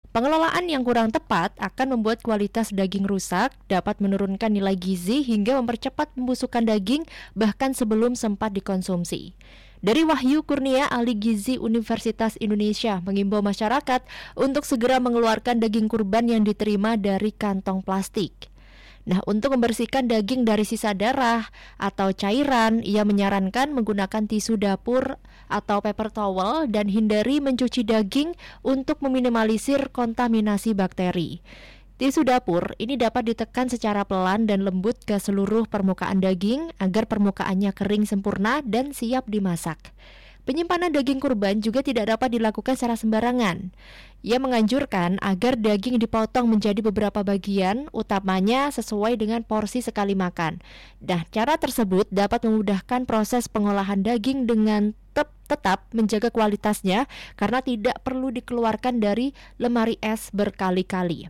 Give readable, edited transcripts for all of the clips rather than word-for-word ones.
Pengelolaan yang kurang tepat akan membuat kualitas daging rusak, dapat menurunkan nilai gizi hingga mempercepat pembusukan daging bahkan sebelum sempat dikonsumsi. Dari Wahyu Kurnia, ahli gizi Universitas Indonesia, mengimbau masyarakat untuk segera mengeluarkan daging kurban yang diterima dari kantong plastik. Nah, untuk membersihkan daging dari sisa darah atau cairan, ia menyarankan menggunakan tisu dapur atau paper towel dan hindari mencuci daging untuk meminimalisir kontaminasi bakteri. Tisu dapur ini dapat ditekan secara pelan dan lembut ke seluruh permukaan daging agar permukaannya kering sempurna dan siap dimasak. Penyimpanan daging kurban juga tidak dapat dilakukan secara sembarangan. Ia menganjurkan agar daging dipotong menjadi beberapa bagian, utamanya sesuai dengan porsi sekali makan. Dan cara tersebut dapat memudahkan proses pengolahan daging dengan tetap menjaga kualitasnya karena tidak perlu dikeluarkan dari lemari es berkali-kali.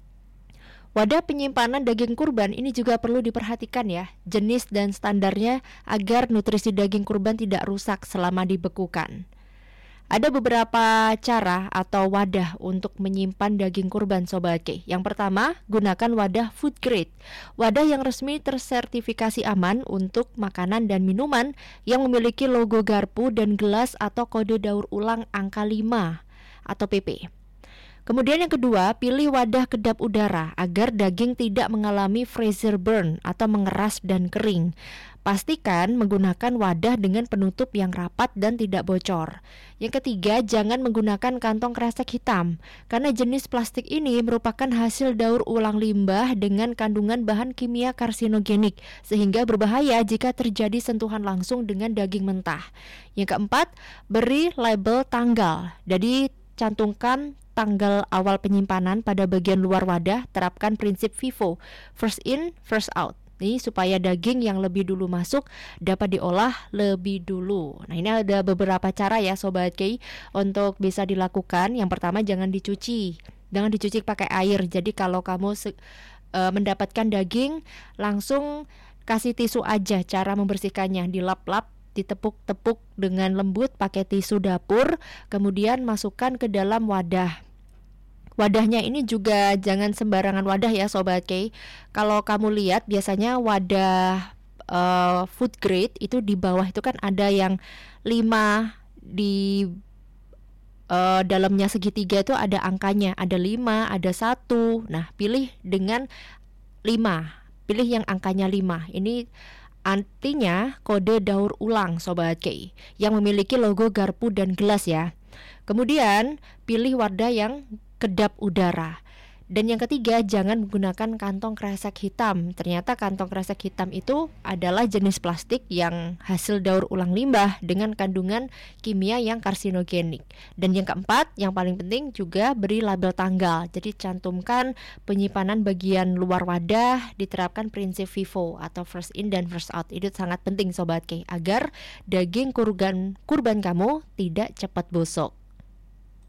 Wadah penyimpanan daging kurban ini juga perlu diperhatikan ya, jenis dan standarnya agar nutrisi daging kurban tidak rusak selama dibekukan. Ada beberapa cara atau wadah untuk menyimpan daging kurban Sobat K. Yang pertama, gunakan wadah food grade. Wadah yang resmi tersertifikasi aman untuk makanan dan minuman yang memiliki logo garpu dan gelas atau kode daur ulang angka 5 atau PP. Kemudian yang kedua, pilih wadah kedap udara agar daging tidak mengalami freezer burn atau mengeras dan kering. Pastikan menggunakan wadah dengan penutup yang rapat dan tidak bocor. Yang ketiga, jangan menggunakan kantong kresek hitam karena jenis plastik ini merupakan hasil daur ulang limbah dengan kandungan bahan kimia karsinogenik sehingga berbahaya jika terjadi sentuhan langsung dengan daging mentah. Yang keempat, beri label tanggal. Jadi cantumkan tanggal awal penyimpanan pada bagian luar wadah, terapkan prinsip FIFO, first in, first out. Ini supaya daging yang lebih dulu masuk dapat diolah lebih dulu. Nah, ini ada beberapa cara ya Sobat K untuk bisa dilakukan. Yang pertama, jangan dicuci pakai air. Jadi kalau kamu mendapatkan daging, langsung kasih tisu aja. Cara membersihkannya, dilap-lap, ditepuk-tepuk dengan lembut pakai tisu dapur, kemudian masukkan ke dalam wadah. Wadahnya ini juga jangan sembarangan wadah ya Sobat K. Kalau kamu lihat biasanya wadah food grade itu di bawah itu kan ada yang 5 di dalamnya segitiga itu ada angkanya, ada 5, ada 1. Nah, pilih dengan 5. Pilih yang angkanya 5. Ini artinya kode daur ulang Sobat K yang memiliki logo garpu dan gelas ya. Kemudian pilih wadah yang kedap udara. Dan yang ketiga, jangan menggunakan kantong kresek hitam. Ternyata kantong kresek hitam itu adalah jenis plastik yang hasil daur ulang limbah dengan kandungan kimia yang karsinogenik. Dan yang keempat, yang paling penting juga beri label tanggal. Jadi cantumkan penyimpanan bagian luar wadah, diterapkan prinsip FIFO atau first in dan first out. Itu sangat penting Sobat K agar daging kurban kamu tidak cepat busuk.